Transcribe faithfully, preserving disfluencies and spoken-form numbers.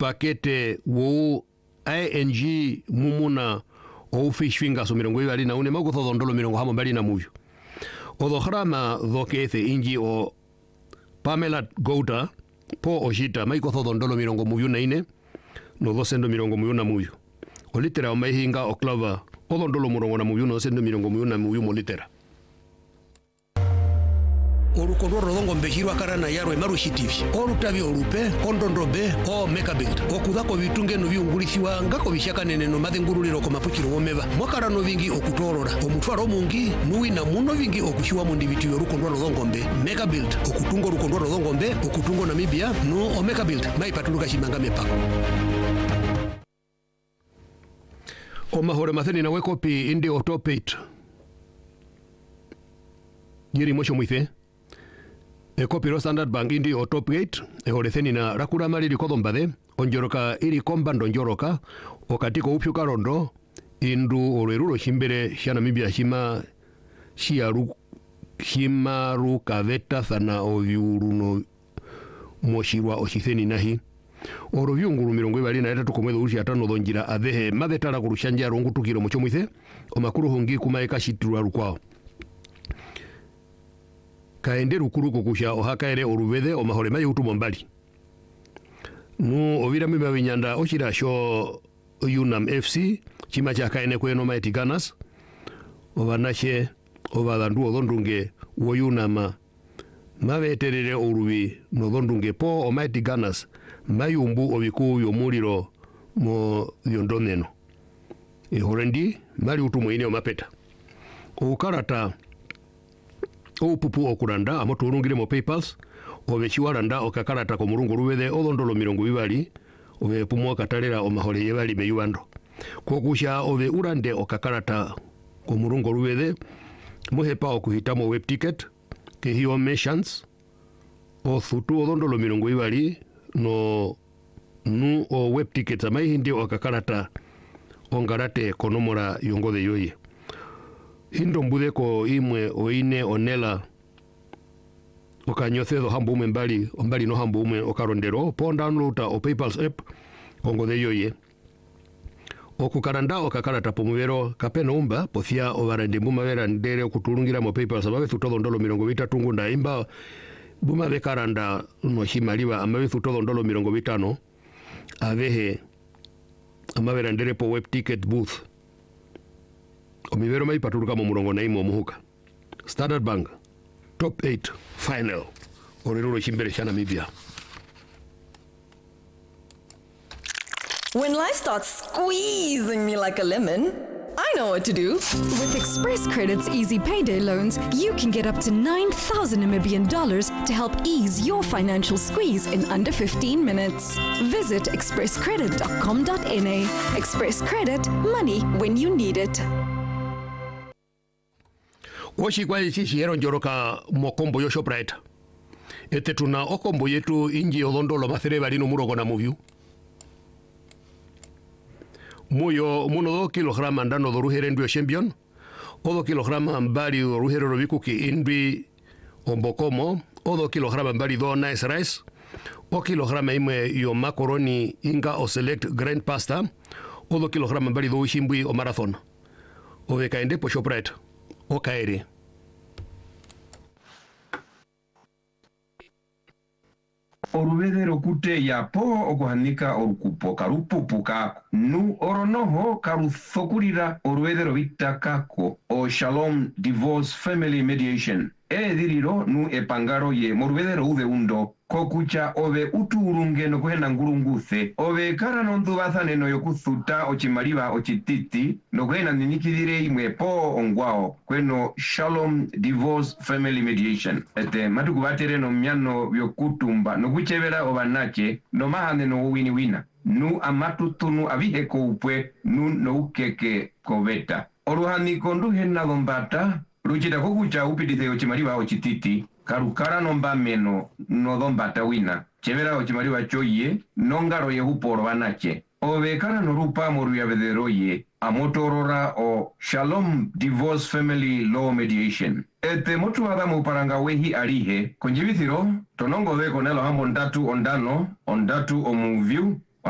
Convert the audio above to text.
pakete wo I N G mumuna o fish finger so mirongo ibali na une magotho ndolo mirongo hamo mbali na muyo odo hrama dhokethe inji o Pamela Gouda po ojita maikotho ndolo mirongo muyo na ine no dosendo mirongo muyo na muyo o litera o maihinga o clava odo ndolo murongo na muyo no sendo mirongo muyo na muyo mo litera Orukondoro rodongo mbejirwa karana yaro emaru hitivi orutabi orupe ondondobe o mekabuild okudako bitunge no byungulisiwa ngako bishaka nene no madenguruliro ko mapukiro womeba mwakara no vingi okutorora omutwaro mungi nuwi na muno vingi okushiwa mu ndibiti orukondoro rodongo mbe mekabuild okutungo orukondoro rodongo mbe okutungo Namibia no o mekabuild mai patuluka shimanga mepako o mahore matheni na wekopi indi otopate yiri mosho muithe e kopiro Standard Bank indi o top gate e horetheni na rakura mariri kodombade onjoroka iri komba ndonjoroka okatiko upyuka rondo indu orerulo shimbere sha Namibia hima shiaru himaru kaveta thana ovyuruno moshirwa oshitheni nahi oro vyunguru mirongo ibali na etatu komwedo ushi atano donjira adehe madetara kurushanja rongu tukiro mocho muithe omakuru hongi kumaeka shitirwa rukwao kaende rukuru kukusha ohakaere oruvede o mahore mayi utumo mbali nu ovira mima vinyanda oshira sho Unam F C chima cha kaene kweno Mighty Gunners ovanashe ovadhandu odondunge wo Unam maveterere oruvi no dondunge po o Mighty Gunners mayumbu obiku yomuliro mo yondoneno e horendi mali utumo ine o mapeta o karata o pupu okuranda amoto urungire mo PayPals ove chiwaranda okakarata ko murungu ruwede odondolo mirongo ibali ove pumo katalera o mahole yebali meyuando kokusha ove urande okakarata ko murungu ruwede mohepa okuhitamo web ticket ke hiyo merchants o thutu odondolo mirongo ibali no nu o web ticket amai hindi okakarata ongarate konomora yongode yoye Hindo mbude ko imwe oine onela okanyothedo hambu ume mbali mbali no hambu ume okarondero po downloada o PayPal's app kongo de yoye okukaranda okakarata pomuvero kapeno umba pothia ovarande mbuma vera ndere okutulungira mo PayPal's ababe thutodo ndolo mirongo vitatu nda imba buma bekaranda no himaliwa amabe thutodo ndolo mirongo vitano avehe amavera ndere po web ticket booth omivero mai patuluka mo murongo na imo muhuka Standard Bank top eight final orero chimbere cha Namibia. When life starts squeezing me like a lemon, I know what to do. With Express Credit's easy payday loans, you can get up to nine thousand Namibian dollars to help ease your financial squeeze in under fifteen minutes. Visit express credit dot com dot n a. Express Credit, money when you need it. Oshi kwa ichi yero njoroka mokombo yo Shoprite. Ete tuna okombo yetu inji odondolo mathere balino murogo na muviu. Muyo muno do kilograma ndano do ruhere ndu champion. Odo kilograma mbali do ruhere robiku ki indwi ombokomo. Odo kilograma mbali do nice rice. O kilograma ime yo macaroni inga o select grain pasta. Odo kilograma mbali do ushimbui o marathon. Ove kaende po Shoprite. O kaere. Oruvede rokute ya po okuhanika orukupo karupupu kako. Nu oronoho karuthokurira oruvede rovita kako o Shalom Divorce Family Mediation. E diriro nu epangaro ye moruvede roude undo. Kokucha ove uturunge no kuhena ngurunguthe. Ove kara nondu bathane no yokuthuta ochimariba ochititi. No kuhena ninikidire imwe po ongwao. Kweno Shalom Divorce Family Mediation. Ete matukubatere no miano yokutumba. No kuchevera obanache. No mahane no wini wina. Nu amatutunu aviheko upwe. Nu no ukeke koveta. Oruhani kondu hena dombata. Ruchita kokucha upidite ochimariba ochititi. Karukara nomba meno no dombata wina. Chevera ochimariba choye. Nongaro ye uporo banache. Ove kara no rupa moru ya vederoye. Amotorora o Shalom Divorce Family Law Mediation. Ete motu adamu paranga wehi arihe. Konjibithiro, tonongo de konelo hambo ndatu ondano, ondatu omuviu,